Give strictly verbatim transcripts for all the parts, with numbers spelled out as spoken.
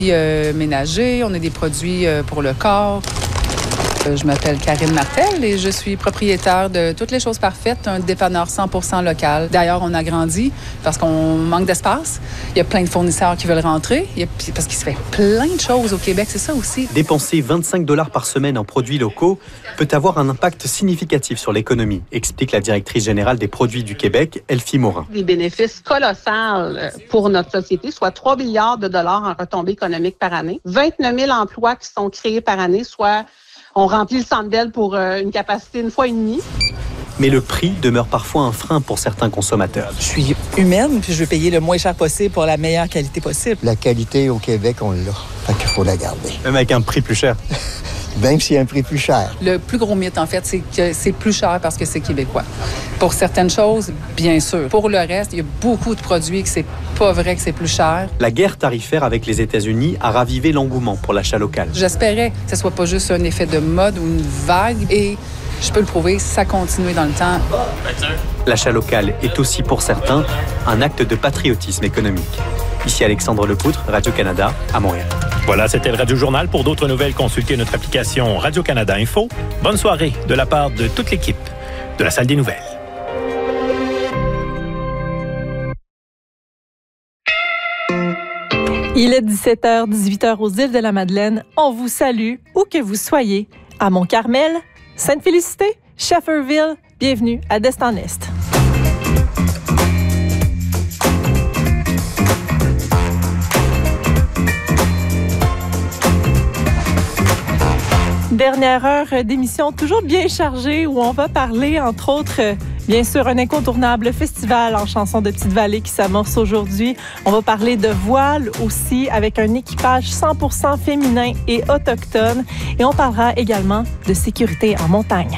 Euh, ménager, on a des produits euh, pour le corps. Euh, je m'appelle Karine Martel et je suis propriétaire de Toutes les choses parfaites, un dépanneur cent pour cent local. D'ailleurs, on a grandi parce qu'on manque d'espace. Il y a plein de fournisseurs qui veulent rentrer il y a, parce qu'il se fait plein de choses au Québec, c'est ça aussi. Dépenser vingt-cinq dollars par semaine en produits locaux peut avoir un impact significatif sur l'économie, explique la directrice générale des produits du Québec, Elfie Morin. Des bénéfices colossaux pour notre société, soit trois milliards de dollars en retombées économiques par année, vingt-neuf mille emplois qui sont créés par année, soit on remplit le Centre Bell pour euh, une capacité une fois et demie. Mais le prix demeure parfois un frein pour certains consommateurs. Je suis humaine, puis je veux payer le moins cher possible pour la meilleure qualité possible. La qualité au Québec, on l'a. Fait qu'il faut la garder. Même avec un prix plus cher. Même s'il y a un prix plus cher. Le plus gros mythe, en fait, c'est que c'est plus cher parce que c'est québécois. Pour certaines choses, bien sûr. Pour le reste, il y a beaucoup de produits que c'est pas vrai que c'est plus cher. La guerre tarifaire avec les États-Unis a ravivé l'engouement pour l'achat local. J'espérais que ce soit pas juste un effet de mode ou une vague et je peux le prouver, ça continue dans le temps. L'achat local est aussi pour certains un acte de patriotisme économique. Ici Alexandre Lepoutre, Radio-Canada, à Montréal. Voilà, c'était le Radio Journal. Pour d'autres nouvelles, consultez notre application Radio-Canada Info. Bonne soirée de la part de toute l'équipe de la Salle des Nouvelles. Il est dix-sept heures, dix-huit heures aux îles de la Madeleine. On vous salue, où que vous soyez, à Mont-Carmel, Sainte-Félicité, Shefferville. Bienvenue à Destin Est. Dernière heure d'émission toujours bien chargée où on va parler, entre autres, bien sûr, un incontournable festival en chansons de Petite-Vallée qui s'amorce aujourd'hui. On va parler de voile aussi avec un équipage cent pour cent féminin et autochtone. Et on parlera également de sécurité en montagne.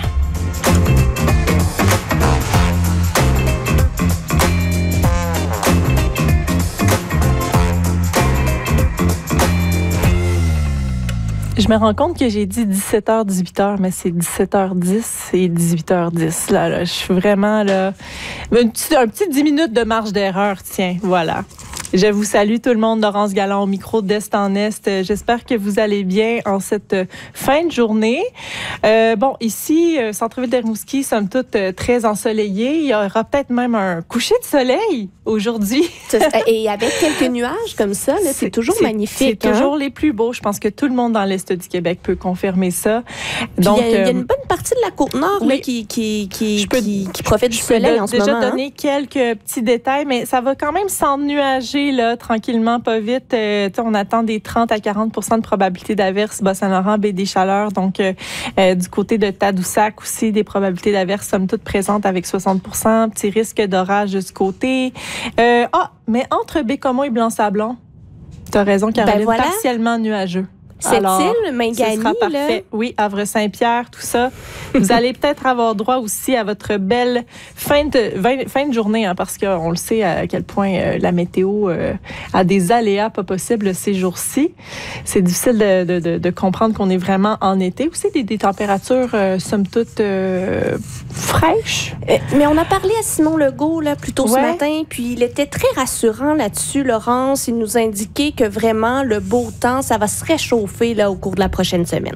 Je me rends compte que j'ai dit dix-sept heures, dix-huit heures, mais c'est dix-sept heures dix et dix-huit heures dix. Là, là, je suis vraiment là. Un petit, un petit dix minutes de marge d'erreur, tiens, voilà. Je vous salue tout le monde, Laurence Galland au micro d'Est en Est. J'espère que vous allez bien en cette fin de journée. Euh, bon, ici, centre-ville de Rimouski, somme toute très ensoleillé. Il y aura peut-être même un coucher de soleil aujourd'hui. Et avec quelques nuages comme ça, là, c'est, c'est toujours c'est, magnifique. C'est hein? toujours les plus beaux. Je pense que tout le monde dans l'Est du Québec peut confirmer ça. Donc, il y, y a une bonne partie de la Côte-Nord oui, là, qui, qui, qui, peux, qui, qui profite du soleil en ce moment. Je peux déjà donner hein? quelques petits détails, mais ça va quand même s'ennuager là, tranquillement, pas vite. Euh, on attend des trente à quarante pour cent de probabilité d'averse, Bas-Saint-Laurent, baie des Chaleurs. Donc, euh, euh, du côté de Tadoussac aussi, des probabilités d'averse somme toute présentes avec soixante pour cent. Petit risque d'orage de ce côté. Euh, ah, mais entre Bécomo et Blanc-Sablon, tu as raison, Caroline, ben voilà. partiellement nuageux. Cette île, Mingani, ce sera parfait. Là. Oui, Havre-Saint-Pierre, tout ça. Vous allez peut-être avoir droit aussi à votre belle fin de, fin de journée, hein, parce qu'on le sait à quel point euh, la météo euh, a des aléas pas possibles ces jours-ci. C'est difficile de, de, de, de comprendre qu'on est vraiment en été. Aussi, des, des températures, euh, somme toute, euh, fraîches. Euh, mais on a parlé à Simon Legault là, plus tôt ouais. ce matin, puis il était très rassurant là-dessus, Laurence. Il nous indiquait que vraiment, le beau temps, ça va se réchauffer là, au cours de la prochaine semaine.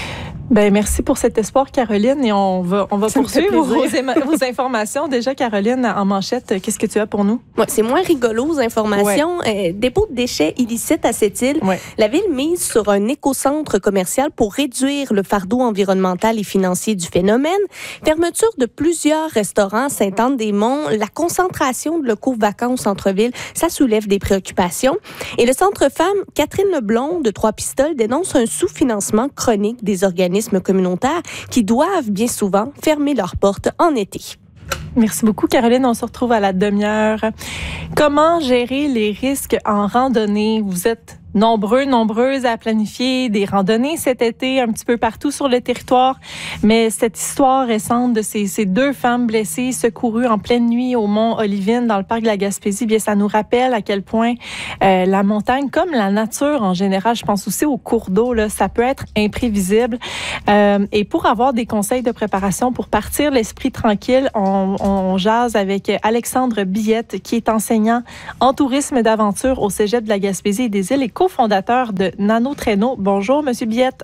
Ben merci pour cet espoir, Caroline. Et on va, on va poursuivre vos, vos informations. Déjà, Caroline, en manchette, qu'est-ce que tu as pour nous? Ouais, c'est moins rigolo, aux informations. Ouais. Euh, dépôt de déchets illicites à cette île. Ouais. La ville mise sur un écocentre commercial pour réduire le fardeau environnemental et financier du phénomène. Fermeture de plusieurs restaurants à Sainte-Anne-des-Monts. La concentration de locaux vacants au centre-ville, ça soulève des préoccupations. Et le Centre Femmes, Catherine Leblond de Trois-Pistoles dénonce un sous-financement chronique des organismes communautaires qui doivent bien souvent fermer leurs portes en été. Merci beaucoup, Caroline. On se retrouve à la demi-heure. Comment gérer les risques en randonnée? Vous êtes nombreux, nombreuses à planifier des randonnées cet été un petit peu partout sur le territoire. Mais cette histoire récente de ces, ces deux femmes blessées secourues en pleine nuit au mont Olivine dans le parc de la Gaspésie, bien, ça nous rappelle à quel point euh, la montagne, comme la nature en général, je pense aussi aux cours d'eau, là, ça peut être imprévisible. Euh, et pour avoir des conseils de préparation pour partir l'esprit tranquille, on, on jase avec Alexandre Billette, qui est enseignant en tourisme d'aventure au Cégep de la Gaspésie et des Îles et cofondateur de Nano-Traîneau. Bonjour, Monsieur Biette.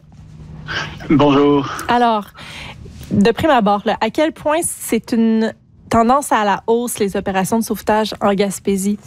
Bonjour. Alors, de prime abord, là, à quel point c'est une tendance à la hausse, les opérations de sauvetage en Gaspésie?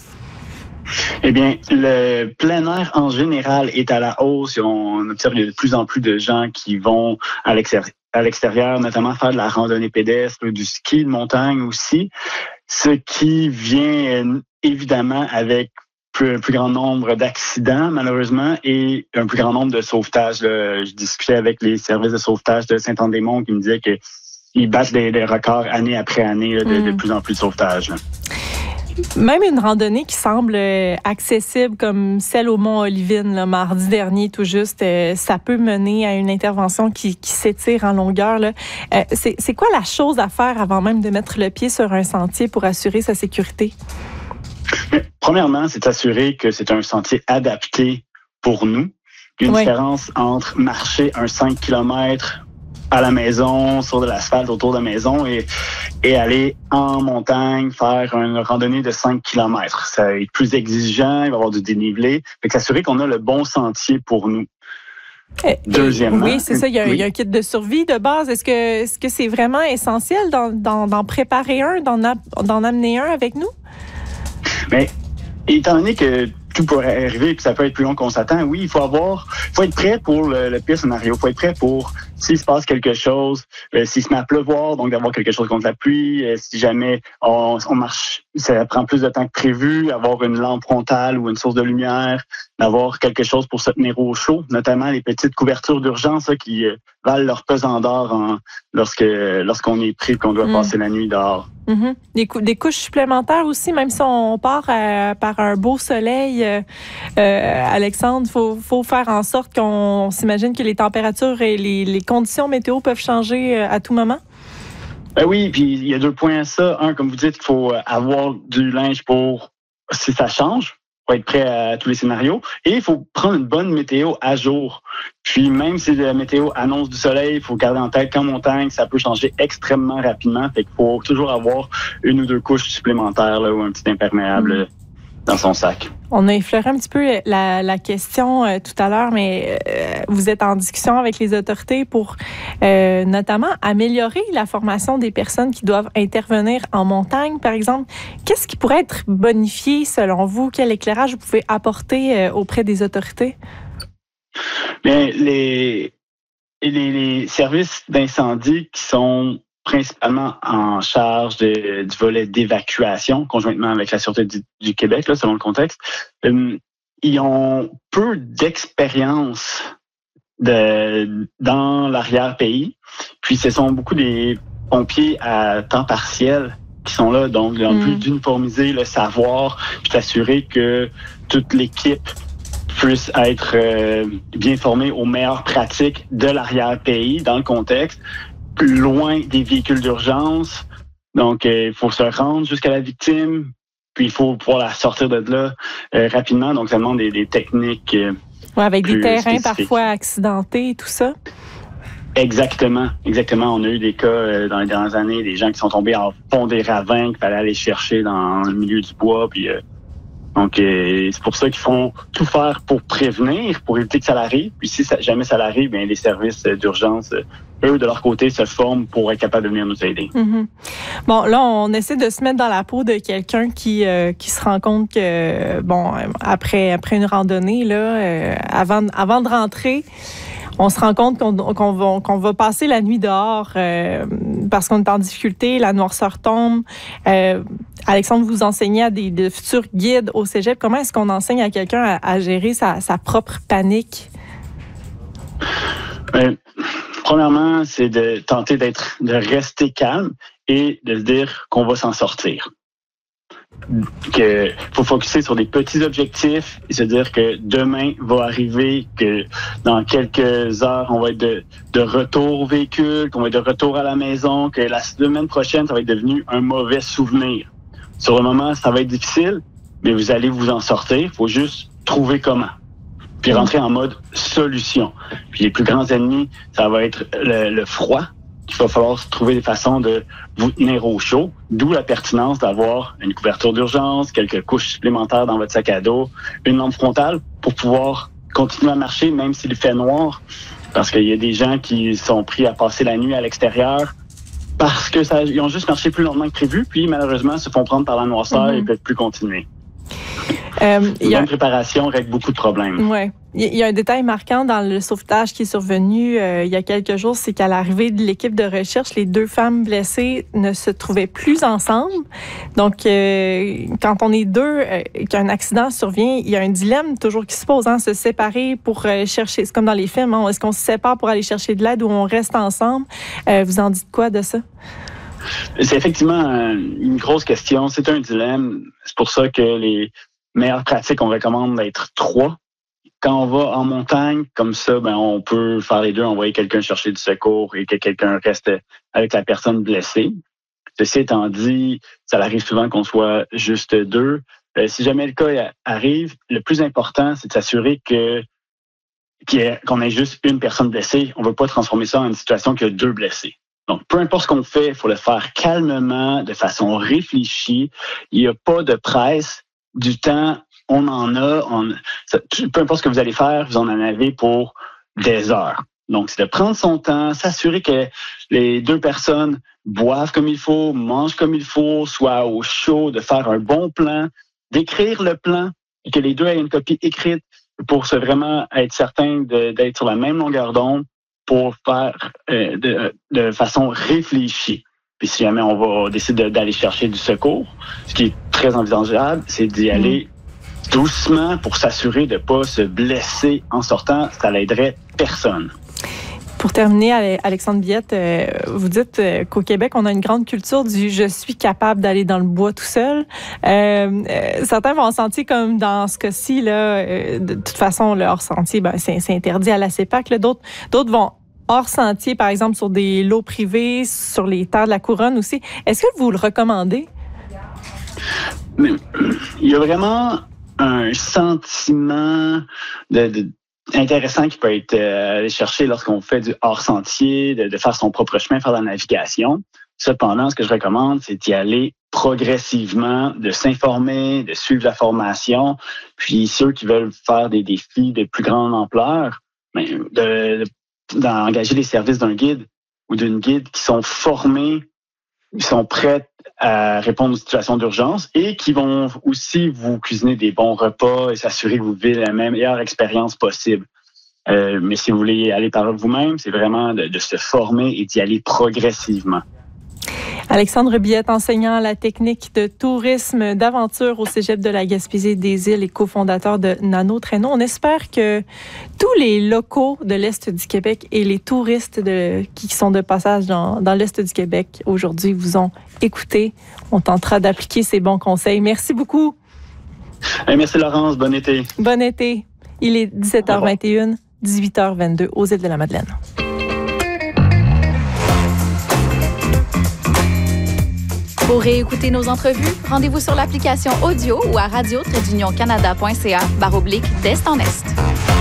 Eh bien, le plein air en général est à la hausse. On observe de plus en plus de gens qui vont à l'extérieur, à l'extérieur, notamment faire de la randonnée pédestre, du ski de montagne aussi, ce qui vient évidemment avec plus, un plus grand nombre d'accidents, malheureusement, et un plus grand nombre de sauvetages. Là. Je discutais avec les services de sauvetage de Saint-Anne-des-Monts qui me disaient qu'ils battent des, des records année après année là, de, mmh. de plus en plus de sauvetages. Là. Même une randonnée qui semble accessible comme celle au Mont Olivine, là, mardi dernier tout juste, euh, ça peut mener à une intervention qui, qui s'étire en longueur. Là. Euh, c'est, c'est quoi la chose à faire avant même de mettre le pied sur un sentier pour assurer sa sécurité? Premièrement, c'est s'assurer que c'est un sentier adapté pour nous. Il y a une oui. différence entre marcher un cinq kilomètres à la maison, sur de l'asphalte autour de la maison et, et aller en montagne, faire une randonnée de cinq kilomètres. Ça va être plus exigeant, il va y avoir du dénivelé. Fait que s'assurer qu'on a le bon sentier pour nous. Et, Deuxièmement. Oui, c'est ça. Il y, a, oui. il y a un kit de survie de base. Est-ce que, est-ce que c'est vraiment essentiel d'en, d'en, d'en préparer un, d'en, d'en amener un avec nous? Mais, étant donné que tout pourrait arriver et que ça peut être plus long qu'on s'attend, oui, il faut avoir, il faut être prêt pour le, le pire scénario. Il faut être prêt pour, s'il se passe quelque chose, euh, s'il se met à pleuvoir, donc d'avoir quelque chose contre la pluie, euh, si jamais on, on marche, ça prend plus de temps que prévu, avoir une lampe frontale ou une source de lumière, d'avoir quelque chose pour se tenir au chaud, notamment les petites couvertures d'urgence là, qui euh, valent leur pesant d'or en, lorsque, lorsqu'on est pris et qu'on doit mmh. passer la nuit dehors. Mm-hmm. Des, cou- des couches supplémentaires aussi, même si on part euh, par un beau soleil, euh, euh, Alexandre, il faut, faut faire en sorte qu'on on s'imagine que les températures et les, les conditions météo peuvent changer euh, à tout moment? Ben oui, puis il y a deux points à ça. Un, comme vous dites, il faut avoir du linge pour si ça change. Faut être prêt à tous les scénarios. Et il faut prendre une bonne météo à jour. Puis même si la météo annonce du soleil, il faut garder en tête qu'en montagne, ça peut changer extrêmement rapidement. Fait qu'il faut toujours avoir une ou deux couches supplémentaires là, ou un petit imperméable mmh. dans son sac. On a effleuré un petit peu la, la question euh, tout à l'heure, mais euh, vous êtes en discussion avec les autorités pour euh, notamment améliorer la formation des personnes qui doivent intervenir en montagne, par exemple. Qu'est-ce qui pourrait être bonifié selon vous? Quel éclairage vous pouvez apporter euh, auprès des autorités? Bien, les, les, les services d'incendie qui sont principalement en charge de, du volet d'évacuation, conjointement avec la Sûreté du, du Québec, là, selon le contexte, euh, ils ont peu d'expérience de, dans l'arrière-pays. Puis ce sont beaucoup des pompiers à temps partiel qui sont là, donc en but mmh. d'uniformiser le savoir, puis d'assurer que toute l'équipe puisse être euh, bien formée aux meilleures pratiques de l'arrière-pays dans le contexte, loin des véhicules d'urgence. Donc, il euh, faut se rendre jusqu'à la victime, puis il faut pouvoir la sortir de là euh, rapidement. Donc, ça demande des, des techniques euh, ouais, avec des terrains spécifiques. Parfois accidentés et tout ça. Exactement, exactement. On a eu des cas euh, dans les dernières années, des gens qui sont tombés en fond des ravins, qu'il fallait aller chercher dans le milieu du bois, puis... Euh, Donc, euh, c'est pour ça qu'il faut tout faire pour prévenir, pour éviter que ça l'arrive. Puis si ça, jamais ça l'arrive, bien, les services d'urgence, eux, de leur côté, se forment pour être capables de venir nous aider. Mm-hmm. Bon, là, on essaie de se mettre dans la peau de quelqu'un qui euh, qui se rend compte que, bon, après après une randonnée, là, euh, avant, avant de rentrer, on se rend compte qu'on, qu'on, va, qu'on va passer la nuit dehors euh, parce qu'on est en difficulté, la noirceur tombe. Euh, Alexandre, vous enseignez à des, des futurs guides au cégep. Comment est-ce qu'on enseigne à quelqu'un à, à gérer sa, sa propre panique? Bien, premièrement, c'est de tenter d'être, de rester calme et de se dire qu'on va s'en sortir. Qu'il faut focuser sur des petits objectifs et se dire que demain va arriver, que dans quelques heures, on va être de, de retour au véhicule, qu'on va être de retour à la maison, que la semaine prochaine, ça va être devenu un mauvais souvenir. Sur le moment, ça va être difficile, mais vous allez vous en sortir. Il faut juste trouver comment. Puis rentrer en mode solution. Puis les plus grands ennemis, ça va être le, le froid, qu'il va falloir trouver des façons de vous tenir au chaud, d'où la pertinence d'avoir une couverture d'urgence, quelques couches supplémentaires dans votre sac à dos, une lampe frontale pour pouvoir continuer à marcher même s'il fait noir, parce qu'il y a des gens qui sont pris à passer la nuit à l'extérieur parce que ça, ils ont juste marché plus lentement que prévu, puis malheureusement se font prendre par la noirceur mm-hmm. et ne peuvent plus continuer. Euh, Une bonne a... préparation règle beaucoup de problèmes. Oui. Il y a un détail marquant dans le sauvetage qui est survenu euh, il y a quelques jours, c'est qu'à l'arrivée de l'équipe de recherche, les deux femmes blessées ne se trouvaient plus ensemble. Donc, euh, quand on est deux, euh, qu'un accident survient, il y a un dilemme toujours qui se pose, hein, se séparer pour euh, chercher. C'est comme dans les films, hein, est-ce qu'on se sépare pour aller chercher de l'aide ou on reste ensemble? Euh, vous en dites quoi de ça? C'est effectivement une grosse question. C'est un dilemme. C'est pour ça que les meilleures pratiques, on recommande d'être trois. Quand on va en montagne, comme ça, ben on peut faire les deux, envoyer quelqu'un chercher du secours et que quelqu'un reste avec la personne blessée. Ceci étant dit, ça arrive souvent qu'on soit juste deux. Euh, si jamais le cas arrive, le plus important, c'est de s'assurer que qu'il y ait, qu'on ait juste une personne blessée. On ne veut pas transformer ça en une situation qu'il y a deux blessés. Donc, peu importe ce qu'on fait, il faut le faire calmement, de façon réfléchie. Il n'y a pas de presse. Du temps, on en a. On, ça, peu importe ce que vous allez faire, vous en en avez pour des heures. Donc, c'est de prendre son temps, s'assurer que les deux personnes boivent comme il faut, mangent comme il faut, soient au chaud, de faire un bon plan, d'écrire le plan et que les deux aient une copie écrite pour se vraiment être certain de, d'être sur la même longueur d'onde pour faire euh, de, de façon réfléchie. Puis si jamais on va décider d'aller chercher du secours, ce qui est très envisageable, c'est d'y aller mmh. doucement pour s'assurer de ne pas se blesser en sortant. Ça n'aiderait personne. Pour terminer, Alexandre Billette, vous dites qu'au Québec, on a une grande culture du « je suis capable d'aller dans le bois tout seul ». Euh, certains vont en sentier comme dans ce cas-ci, là, de toute façon, le hors-sentier, ben, c'est, c'est interdit à la CEPAC. Là. D'autres, d'autres vont hors sentier, par exemple, sur des lots privés, sur les terres de la Couronne aussi. Est-ce que vous le recommandez? Mais, il y a vraiment un sentiment de... de... intéressant qui peut être euh, aller chercher lorsqu'on fait du hors-sentier, de, de faire son propre chemin, faire de la navigation. Cependant, ce que je recommande, c'est d'y aller progressivement, de s'informer, de suivre la formation. Puis ceux qui veulent faire des défis de plus grande ampleur, ben, de, de, d'engager les services d'un guide ou d'une guide qui sont formés, qui sont prêts à répondre aux situations d'urgence et qui vont aussi vous cuisiner des bons repas et s'assurer que vous vivez la meilleure expérience possible. Euh, mais si vous voulez aller par vous-même, c'est vraiment de, de se former et d'y aller progressivement. Alexandre Billette, enseignant à la technique de tourisme d'aventure au Cégep de la Gaspésie des Îles et cofondateur de Nano Traîneau. On espère que tous les locaux de l'Est du Québec et les touristes de, qui sont de passage dans, dans l'Est du Québec aujourd'hui vous ont écouté. On tentera d'appliquer ces bons conseils. Merci beaucoup. Hey, merci Laurence. Bon été. Bon été. Il est dix-sept heures vingt et un, dix-huit heures vingt-deux aux Îles de la Madeleine. Pour réécouter nos entrevues, rendez-vous sur l'application audio ou à radio tiret union canada point c a barre oblique d'Est en Est.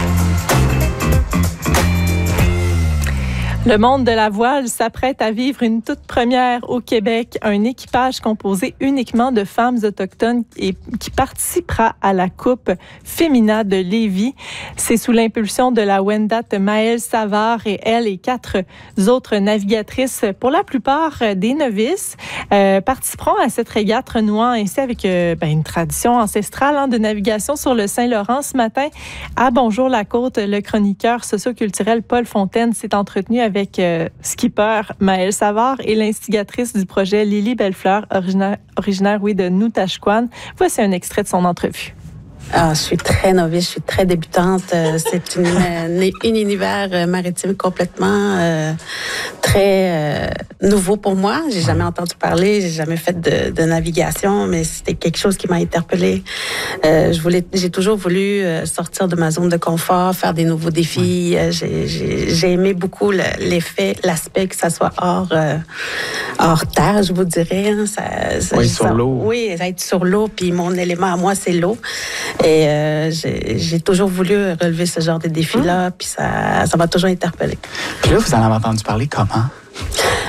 Le monde de la voile s'apprête à vivre une toute première au Québec, un équipage composé uniquement de femmes autochtones et qui participera à la Coupe Femina de Lévis. C'est sous l'impulsion de la Wendat Maëlle Savard et elle et quatre autres navigatrices, pour la plupart des novices, euh, participeront à cette régate renouant ainsi avec euh, ben, une tradition ancestrale hein, de navigation sur le Saint-Laurent. Ce matin, à Bonjour la Côte, le chroniqueur socioculturel Paul Fontaine s'est entretenu avec avec euh, skipper Maëlle Savard et l'instigatrice du projet Lily Bellefleur, originaire, originaire oui, de Noutashquan. Voici un extrait de son entrevue. Ah, je suis très novice, je suis très débutante. C'est une, une, un univers maritime complètement euh, très euh, nouveau pour moi. J'ai jamais entendu parler, j'ai jamais fait de, de navigation, mais c'était quelque chose qui m'a interpellée. Euh, je voulais, j'ai toujours voulu sortir de ma zone de confort, faire des nouveaux défis. J'ai, j'ai, j'ai aimé beaucoup le, l'effet, l'aspect que ça soit hors, euh, hors terre, je vous dirais. Hein. Ça, ça, oui, ça, sur l'eau. Oui, être sur l'eau, puis mon élément à moi, c'est l'eau. Et euh, j'ai, j'ai toujours voulu relever ce genre de défi-là, mmh. puis ça, ça m'a toujours interpellée. Puis là, vous en avez entendu parler comment?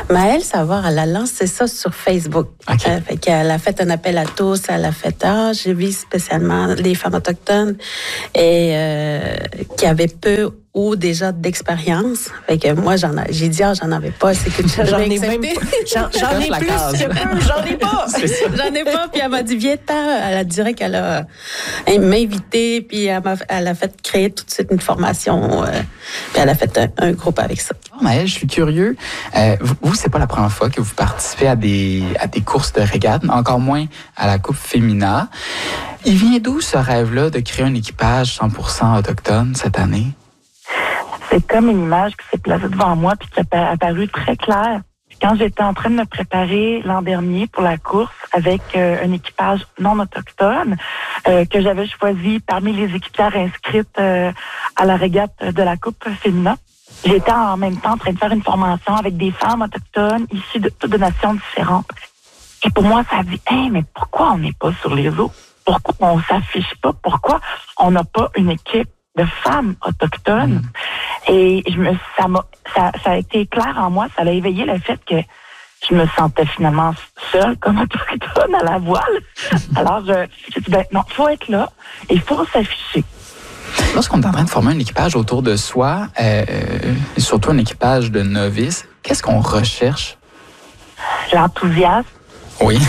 Maëlle Savard, elle a lancé ça sur Facebook. Okay. Euh, fait qu'elle a fait un appel à tous. Elle a fait, ah, je vis spécialement les femmes autochtones et euh, qui avaient peu ou déjà d'expérience. Fait que moi, j'en ai, j'ai dit, ah, j'en avais pas, c'est que j'en ai même pas. J'en, j'en ai plus que peu, j'en ai pas. J'en ai pas, puis elle m'a dit, viens-t'en. Elle a dit qu'elle a m'invité, puis elle, m'a, elle a fait créer tout de suite une formation, euh, puis elle a fait un, un groupe avec ça. Oh, Maëlle, je suis curieux. Euh, vous, vous, c'est pas la première fois que vous participez à des, à des courses de régate, encore moins à la Coupe Femina. Il vient d'où ce rêve-là de créer un équipage cent pour cent autochtone cette année? C'est comme une image qui s'est placée devant moi puis qui a apparu très claire. Quand j'étais en train de me préparer l'an dernier pour la course avec euh, un équipage non autochtone euh, que j'avais choisi parmi les équipières inscrites euh, à la régate de la Coupe Femina, j'étais en même temps en train de faire une formation avec des femmes autochtones issues de toutes de nations différentes. Et pour moi, ça a dit, hey, mais pourquoi on n'est pas sur les eaux? Pourquoi on s'affiche pas? Pourquoi on n'a pas une équipe de femmes autochtones? Mmh. Et je me, ça, m'a, ça, ça a été clair en moi, ça a éveillé le fait que je me sentais finalement seule comme autochtone à la voile. Alors, je, j'ai dit, ben non, il faut être là et il faut s'afficher. Lorsqu'on est en train de former un équipage autour de soi, euh, et surtout un équipage de novices, qu'est-ce qu'on recherche? L'enthousiasme. Oui.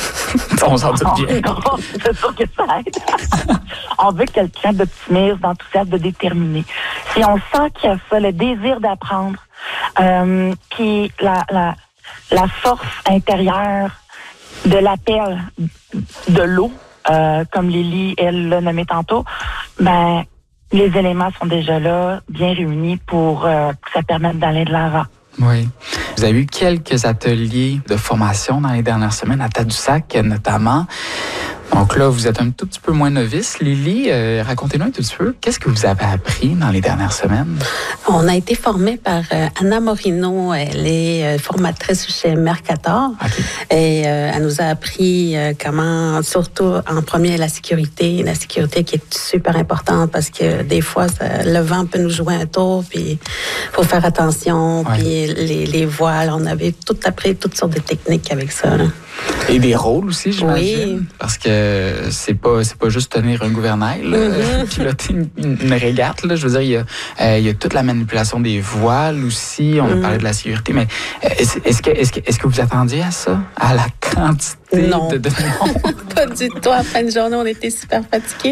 On s'en doute bien. C'est sûr que ça aide. On veut quelqu'un d'optimiste, d'enthousiaste, de déterminé. Si on sent qu'il y a ça, le désir d'apprendre, euh, puis la, la, la force intérieure de l'appel de l'eau, euh, comme Lily, elle l'a nommé tantôt, ben les éléments sont déjà là, bien réunis pour euh, que ça permette d'aller de l'avant. Oui. Vous avez eu quelques ateliers de formation dans les dernières semaines à Tadoussac, notamment. Donc là, vous êtes un tout petit peu moins novice. Lily, euh, racontez-nous un tout petit peu, qu'est-ce que vous avez appris dans les dernières semaines? On a été formés par euh, Anna Morino. Elle est euh, formatrice chez Mercator. Okay. Et euh, elle nous a appris euh, comment, surtout en premier, la sécurité. La sécurité qui est super importante parce que des fois, ça, le vent peut nous jouer un tour, puis il faut faire attention. Ouais. Puis les, les voiles, on avait tout appris, toutes sortes de techniques avec ça. Là. Et des rôles aussi, j'imagine. Oui. Parce que c'est pas c'est pas juste tenir un gouvernail, là, mm-hmm. piloter une, une régate. Là, je veux dire, il y, a, euh, il y a toute la manipulation des voiles aussi. On mm-hmm. a parlé de la sécurité, mais est-ce, est-ce, que, est-ce, que, est-ce que vous attendiez à ça? À la quantité non. de... de... Non, pas du tout. À la fin de journée, on était super fatigués.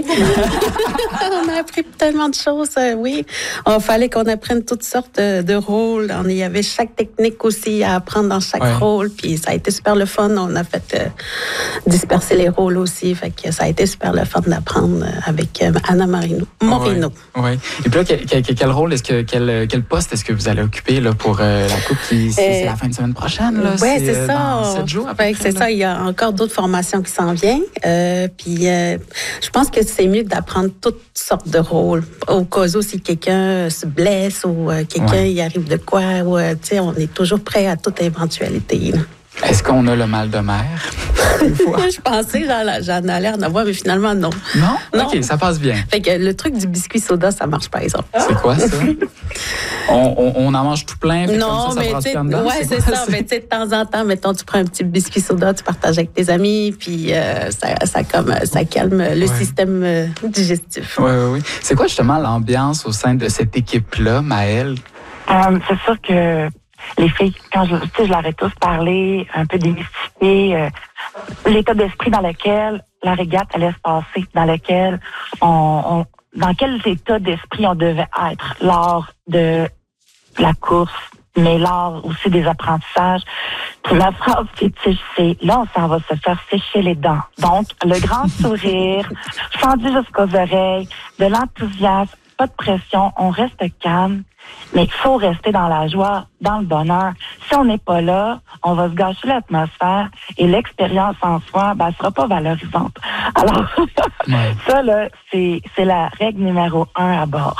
On a appris tellement de choses, euh, oui. Il fallait qu'on apprenne toutes sortes de, de rôles. On, il y avait chaque technique aussi à apprendre dans chaque ouais. rôle. Puis ça a été super le fun. On a fait euh, disperser les rôles aussi. Fait que ça a été super le fun d'apprendre avec euh, Anna Morino. Morino. Oui. Ouais. Et puis là, quel, quel, quel rôle, est-ce que, quel, quel poste est-ce que vous allez occuper là, pour euh, la coupe qui c'est, euh, c'est la fin de semaine prochaine? Oui, c'est, c'est euh, ça. Dans sept jours, ouais, c'est là. Ça. Il y a encore d'autres formations qui s'en viennent. Euh, puis euh, je pense que c'est mieux d'apprendre toutes sortes de rôles. Au cas où si quelqu'un se blesse ou euh, quelqu'un ouais. y arrive de quoi, ou, euh, on est toujours prêt à toute éventualité. Là. Est-ce qu'on a le mal de mer? Je pensais que j'en, j'en allais en avoir, mais finalement, non. Non? non? OK, ça passe bien. Fait que le truc du biscuit soda, ça marche par exemple. C'est quoi, ça? on, on, on en mange tout plein, puis non, comme ça, mais ça tu dedans, ouais, c'est, c'est ça. C'est... Mais tu sais, de temps en temps, mettons, tu prends un petit biscuit soda, tu partages avec tes amis, puis euh, ça, ça, comme, ça calme le ouais. système euh, digestif. Oui, oui, oui. C'est quoi justement l'ambiance au sein de cette équipe-là, Maëlle? Euh, c'est sûr que les filles, quand je, tu sais, je leur ai tous parlé, un peu démystifié, euh, l'état d'esprit dans lequel la régate allait se passer, dans lequel on, on dans quel état d'esprit on devait être lors de la course, mais lors aussi des apprentissages. Puis ma phrase fétiche, c'est là, on s'en va se faire sécher les dents. Donc, le grand sourire, fendu jusqu'aux oreilles, de l'enthousiasme, pas de pression, on reste calme. Mais il faut rester dans la joie, dans le bonheur. Si on n'est pas là, on va se gâcher l'atmosphère et l'expérience en soi, ben, elle sera pas valorisante. Alors, ouais. ça, là, c'est, c'est la règle numéro un à bord.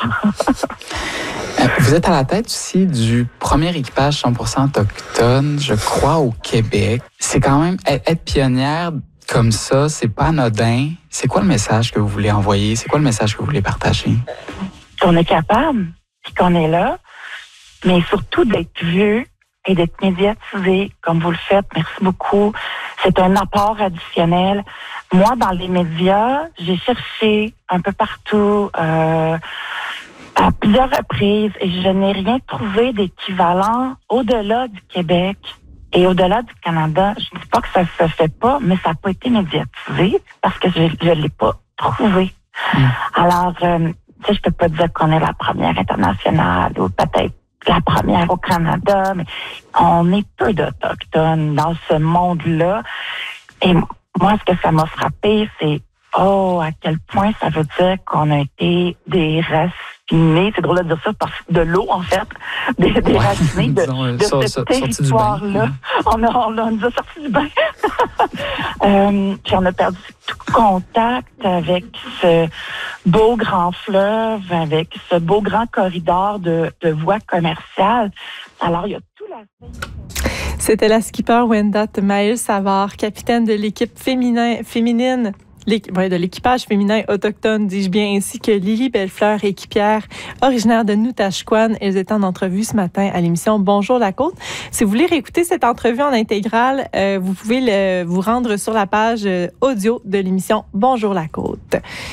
Vous êtes à la tête aussi du premier équipage cent pour cent autochtone, je crois, au Québec. C'est quand même, être pionnière comme ça, c'est pas anodin. C'est quoi le message que vous voulez envoyer? C'est quoi le message que vous voulez partager? Qu'on est capable, puis qu'on est là, mais surtout d'être vu et d'être médiatisé comme vous le faites. Merci beaucoup. C'est un apport additionnel. Moi, dans les médias, j'ai cherché un peu partout, euh, à plusieurs reprises, et je n'ai rien trouvé d'équivalent au-delà du Québec et au-delà du Canada. Je ne dis pas que ça se fait pas, mais ça n'a pas été médiatisé parce que je ne l'ai pas trouvé. Mmh. Alors, euh, tu sais, je peux pas dire qu'on est la première internationale ou peut-être la première au Canada, mais on est peu d'Autochtones dans ce monde-là. Et moi, ce que ça m'a frappé, c'est oh, à quel point ça veut dire qu'on a été déracinés. C'est drôle de dire ça, parce que de l'eau, en fait, des déracinés de, Disons, de ça, ce ça, territoire-là. On, a, on, a, on nous a sortis du bain. euh, puis on a perdu tout contact avec ce beau grand fleuve, avec ce beau grand corridor de, de voies commerciales. Alors, il y a tout l'aspect. C'était la skipper Wendat Maëlle Savard, capitaine de l'équipe féminin, féminine de l'équipage féminin autochtone, dis-je bien, ainsi que Lily Bellefleur, équipière originaire de Noutachquan. Elles étaient en entrevue ce matin à l'émission Bonjour la Côte. Si vous voulez réécouter cette entrevue en intégrale, euh, vous pouvez le, vous rendre sur la page audio de l'émission Bonjour la Côte.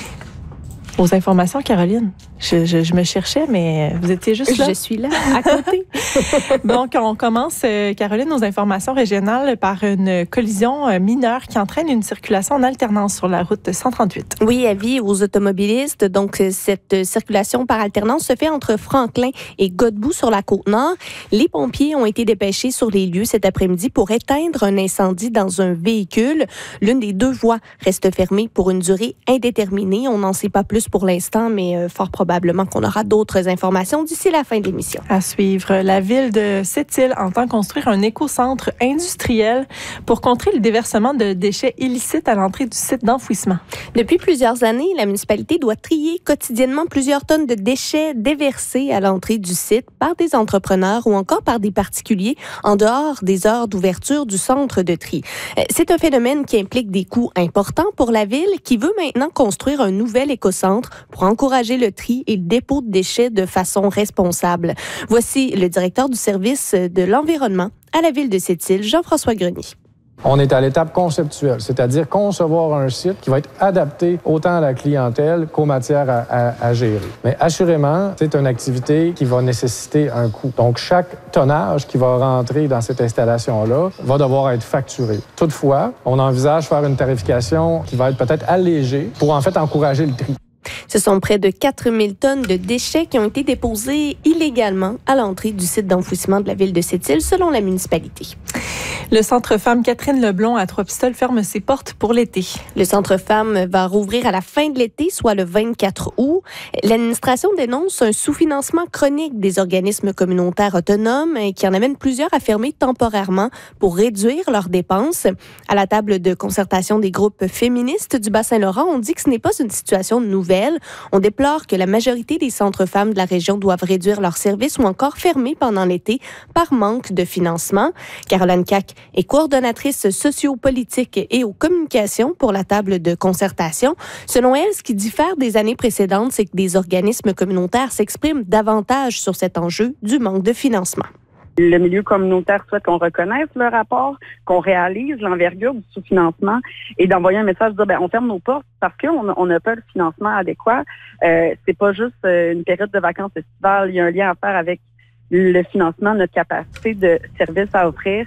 Aux informations, Caroline. Je, je, je me cherchais, mais vous étiez juste là. Je suis là, à côté. Donc, on commence, euh, Caroline, nos informations régionales par une collision euh, mineure qui entraîne une circulation en alternance sur la route cent trente-huit. Oui, avis aux automobilistes. Donc, cette circulation par alternance se fait entre Franklin et Godbout sur la Côte-Nord. Les pompiers ont été dépêchés sur les lieux cet après-midi pour éteindre un incendie dans un véhicule. L'une des deux voies reste fermée pour une durée indéterminée. On n'en sait pas plus pour l'instant, mais euh, fort probablement qu'on aura d'autres informations d'ici la fin de l'émission. À suivre, la ville de Sept-Îles entend construire un écocentre industriel pour contrer le déversement de déchets illicites à l'entrée du site d'enfouissement. Depuis plusieurs années, la municipalité doit trier quotidiennement plusieurs tonnes de déchets déversés à l'entrée du site par des entrepreneurs ou encore par des particuliers en dehors des heures d'ouverture du centre de tri. C'est un phénomène qui implique des coûts importants pour la ville qui veut maintenant construire un nouvel écocentre pour encourager le tri et le dépôt de déchets de façon responsable. Voici le directeur du service de l'environnement à la ville de Sept-Îles, Jean-François Grenier. On est à l'étape conceptuelle, c'est-à-dire concevoir un site qui va être adapté autant à la clientèle qu'aux matières à, à, à gérer. Mais assurément, c'est une activité qui va nécessiter un coût. Donc, chaque tonnage qui va rentrer dans cette installation-là va devoir être facturé. Toutefois, on envisage faire une tarification qui va être peut-être allégée pour en fait encourager le tri. Ce sont près de quatre mille tonnes de déchets qui ont été déposés illégalement à l'entrée du site d'enfouissement de la ville de Sept-Îles, selon la municipalité. Le Centre Femmes Catherine Leblond à Trois-Pistoles ferme ses portes pour l'été. Le Centre Femmes va rouvrir à la fin de l'été, soit le vingt-quatre août. L'administration dénonce un sous-financement chronique des organismes communautaires autonomes qui en amène plusieurs à fermer temporairement pour réduire leurs dépenses. À la table de concertation des groupes féministes du Bas-Saint-Laurent, on dit que ce n'est pas une situation nouvelle. On déplore que la majorité des centres femmes de la région doivent réduire leurs services ou encore fermer pendant l'été par manque de financement. Caroline Cac est coordonnatrice sociopolitique et aux communications pour la table de concertation. Selon elle, ce qui diffère des années précédentes, c'est que des organismes communautaires s'expriment davantage sur cet enjeu du manque de financement. Le milieu communautaire souhaite qu'on reconnaisse le rapport, qu'on réalise l'envergure du sous-financement et d'envoyer un message de dire ben on ferme nos portes parce qu'on on n'a pas le financement adéquat. Euh, c'est pas juste une période de vacances estivales, il y a un lien à faire avec le financement, notre capacité de service à offrir.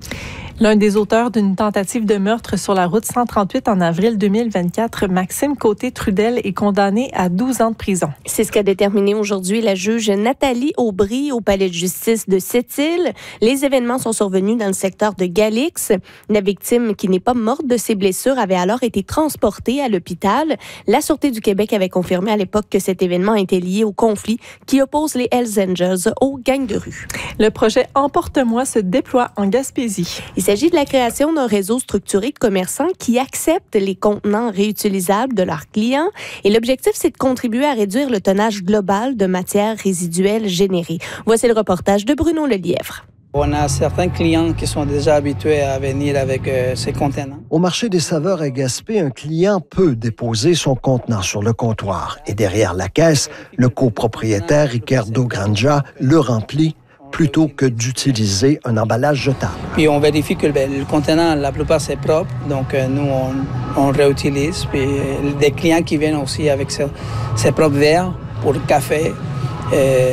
L'un des auteurs d'une tentative de meurtre sur la route cent trente-huit en avril deux mille vingt-quatre, Maxime Côté-Trudel, est condamné à douze ans de prison. C'est ce qu'a déterminé aujourd'hui la juge Nathalie Aubry au palais de justice de Sept-Îles. Les événements sont survenus dans le secteur de Galix. La victime, qui n'est pas morte de ses blessures, avait alors été transportée à l'hôpital. La Sûreté du Québec avait confirmé à l'époque que cet événement était lié au conflit qui oppose les Hells Angels aux gangs de rue. Le projet Emporte-moi se déploie en Gaspésie. Il s'agit de la création d'un réseau structuré de commerçants qui acceptent les contenants réutilisables de leurs clients. Et l'objectif, c'est de contribuer à réduire le tonnage global de matières résiduelles générées. Voici le reportage de Bruno Lelièvre. On a certains clients qui sont déjà habitués à venir avec euh, ces contenants. Au marché des saveurs à Gaspé, un client peut déposer son contenant sur le comptoir. Et derrière la caisse, le copropriétaire Ricardo Granja le remplit plutôt que d'utiliser un emballage jetable. Puis on vérifie que ben, le contenant, la plupart, c'est propre. Donc euh, nous, on, on réutilise. Puis euh, des clients qui viennent aussi avec ces propres verres pour le café. Euh,